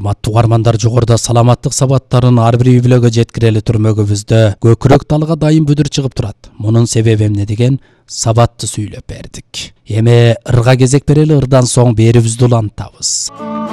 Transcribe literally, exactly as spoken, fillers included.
Урматтуу угармандар, жогоруда саламаттык сабаттарын ар бир үй-бүлөгө жеткирели түрмөгүбүздө көкүрөк талга дайым бүдүр чыгып турат. Мунун себеби эмне деген сабатты сүйлөп бердик. Эми ырга кезек берели, ырдан соң берибизди улантабыз.